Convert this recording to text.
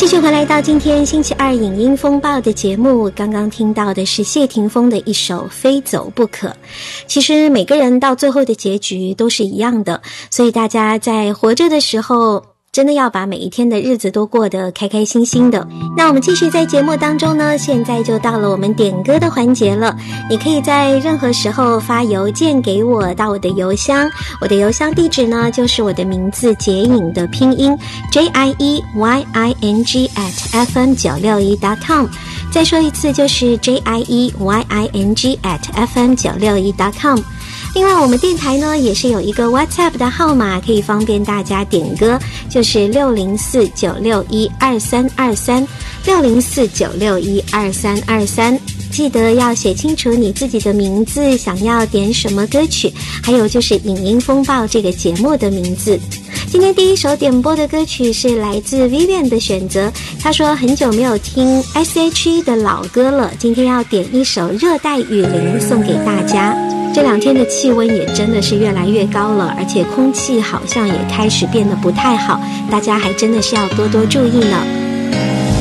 继续回来到今天星期二影音风暴的节目，刚刚听到的是谢霆锋的一首《非走不可》。其实每个人到最后的结局都是一样的，所以大家在活着的时候真的要把每一天的日子都过得开开心心的。那我们继续在节目当中呢，现在就到了我们点歌的环节了。你可以在任何时候发邮件给我到我的邮箱，我的邮箱地址呢就是我的名字杰颖的拼音 JIEYING@fm961.com。再说一次，就是 JIEYING@fm961.com。另外我们电台呢也是有一个 WhatsApp 的号码，可以方便大家点歌，就是604-961-2323 604-961-2323。记得要写清楚你自己的名字，想要点什么歌曲，还有就是影音风暴这个节目的名字。今天第一首点播的歌曲是来自 Vivian 的选择，他说很久没有听 SHE 的老歌了，今天要点一首热带雨林送给大家。这两天的气温也真的是越来越高了，而且空气好像也开始变得不太好，大家还真的是要多多注意呢。